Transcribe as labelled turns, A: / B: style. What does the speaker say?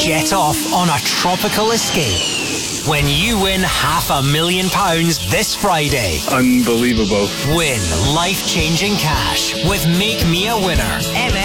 A: jet off on a tropical escape when you win £500,000 this Friday.
B: Unbelievable.
A: Win life-changing cash with Make Me a Winner.